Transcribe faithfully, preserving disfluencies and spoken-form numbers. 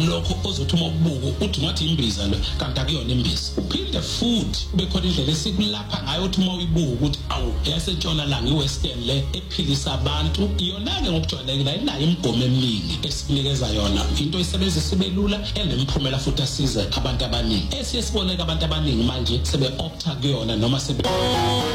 lokho ozothi uma ubuka uthi ngathi imbiza lo kanti akuyona imbiza. Uphinde futhi kube khona indlela esikulapha ngayo uthi uma uyibuka ukuthi awu eyasentshonalanga iwestern le ephilisa abantu iyona ke ngokujwayelekile inayo imigomo eminingi esikunikeza yona into isebenzisa ibelula enemphumela futhi asize abantu abaningi esiyesiboneka abantu abaningi manje sebe opta kuyona noma sebe